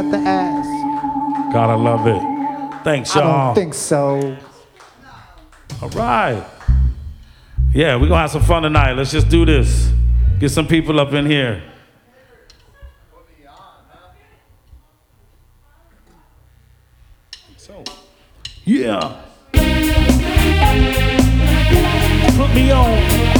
at the ass. Gotta love it. Thanks, y'all. I don't think so. All right. Yeah, we're gonna have some fun tonight. Let's just do this. Get some people up in here. So, yeah. Put me on.